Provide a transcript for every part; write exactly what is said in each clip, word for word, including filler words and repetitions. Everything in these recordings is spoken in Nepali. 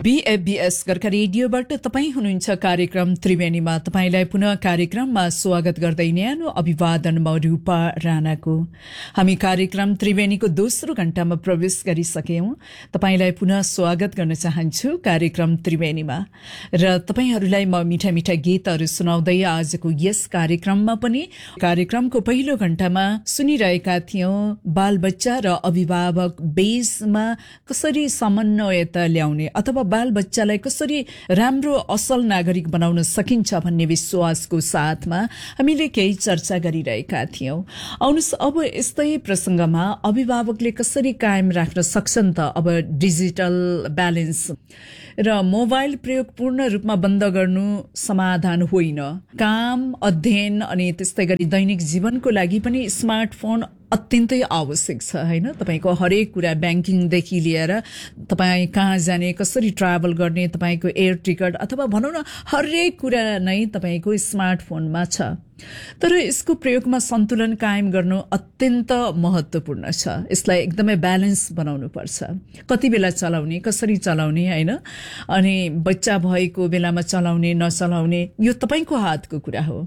बीएफबीएस गर्का रेडियोबाट तपाईँ हुनुहुन्छ कार्यक्रम त्रिवेणीमा। तपाईँलाई पुनः कार्यक्रममा स्वागत गर्दै न्यानो अभिवादन म रूपा राणाको। हामी कार्यक्रम त्रिवेणीको दोस्रो घण्टामा प्रवेश गरिसक्यौं। तपाईँलाई पुनः स्वागत गर्न चाहन्छु कार्यक्रम त्रिवेणीमा र तपाईँहरूलाई म मिठा मिठा गीतहरू सुनाउँदै आजको यस कार्यक्रममा पनि कार्यक्रमको पहिलो घण्टामा सुनिरहेका थियौं बालबच्चा र अभिभावक बीचमा कसरी समन्वयता ल्याउने अथवा बाल बच्चालाई कसरी राम्रो असल नागरिक बनाउन सकिन्छ भन्ने विश्वासको साथमा हामीले केही चर्चा गरिरहेका थियौं। आउनुस् अब यस्तै प्रसंगमा अभिभावकले कसरी कायम राख्न सक्छन् त अब डिजिटल ब्यालेन्स र मोबाइल प्रयोग पूर्ण रूपमा बन्द गर्नु समाधान होइन। काम, अध्ययन अनि त्यस्तै गरी दैनिक जीवनको लागि पनि स्मार्टफोन अत्यन्तै आवश्यक छ हैन। तपाईको हरेक कुरा बैंकिङदेखि लिएर तपाई कहाँ जाने, कसरी ट्राभल गर्ने, तपाईको एयर टिकट अथवा भनौं न हरेक कुरा नै तपाईको स्मार्टफोनमा छ। तर यसको प्रयोगमा सन्तुलन कायम गर्नु अत्यन्त महत्त्वपूर्ण छ। यसलाई एकदमै ब्यालेन्स बनाउनु पर्छ। कति बेला चलाउने, कसरी चलाउने हैन, अनि बच्चा भएको बेलामा चलाउने नचलाउने यो तपाईको हातको कुरा हो।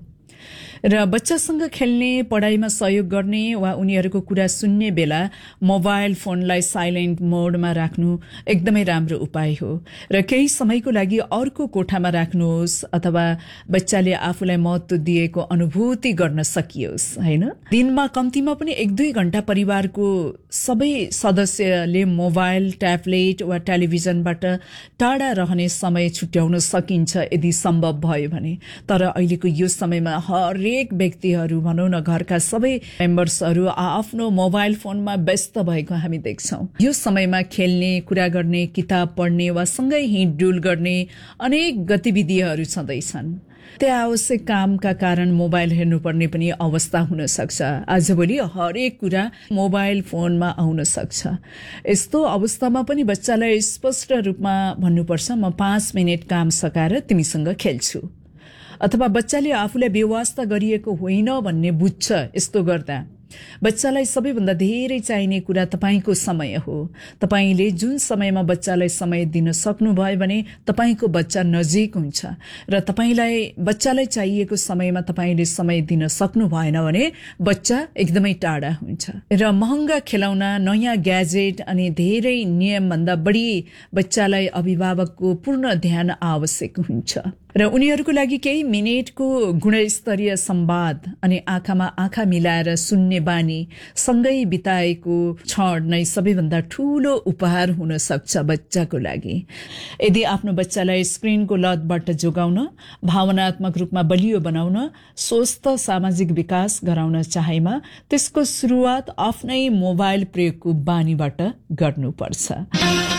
र बच्चासँग खेल्ने, पढाइमा सहयोग गर्ने वा उनीहरूको कुरा सुन्ने बेला मोबाइल फोनलाई साइलेन्ट मोडमा राख्नु एकदमै राम्रो उपाय हो। र केही समयको लागि अर्को कोठामा राख्नुहोस् अथवा बच्चाले आफूलाई महत्त्व दिएको अनुभूति गर्न सकियोस् हैन। दिनमा कम्तीमा पनि एक दुई घण्टा परिवारको सबै सदस्यले मोबाइल, ट्याब्लेट वा टेलिभिजनबाट टाढा रहने समय छुट्याउन सकिन्छ यदि सम्भव भयो भने। तर अहिलेको यो समयमा हरेक एक व्यक्तिहरू भनौं न घरका सबै मेम्बर्सहरू आफ्नो मोबाइल फोनमा व्यस्त भएको हामी देख्छौं। यो समयमा खेल्ने, कुरा गर्ने, किताब पढ्ने वा सँगै हिँडडुल गर्ने अनेक गतिविधिहरू छँदैछन्। त्यो आवश्यक कामका कारण मोबाइल हेर्नुपर्ने पनि अवस्था हुन सक्छ। आजभोलि हरेक कुरा मोबाइल फोनमा आउन सक्छ। यस्तो अवस्थामा पनि बच्चालाई स्पष्ट रूपमा भन्नुपर्छ म पाँच मिनट काम सकाएर तिमीसँग खेल्छु, अथवा बच्चाले आफूलाई बेवास्ता गरिएको होइन भन्ने बुझ्छ। यस्तो गर्दा बच्चालाई सबैभन्दा धेरै चाहिने कुरा तपाईको समय हो। तपाईले जुन समयमा बच्चालाई समय दिन सक्नुभयो भने तपाईको बच्चा नजिक हुन्छ र तपाईलाई बच्चालाई चाहिएको समयमा तपाईले समय दिन सक्नु भएन भने बच्चा एकदमै टाढा हुन्छ। र महँगा खेलौना, नयाँ ग्याजेट अनि धेरै नियम भन्दा बढी बच्चालाई अभिभावकको पूर्ण ध्यान आवश्यक हुन्छ। र उनीहरूको लागि केही मिनेटको गुणस्तरीय संवाद अनि आँखामा आँखा मिलाएर सुन्ने बानी सँगै बिताएको क्षण नै सबैभन्दा ठूलो उपहार हुन सक्छ बच्चाको लागि। यदि आफ्नो बच्चालाई स्क्रिनको लतबाट जोगाउन, भावनात्मक रूपमा बलियो बनाउन, स्वस्थ सामाजिक विकास गराउन चाहेमा त्यसको सुरुवात आफ्नै मोबाइल प्रयोगको बानीबाट गर्नुपर्छ।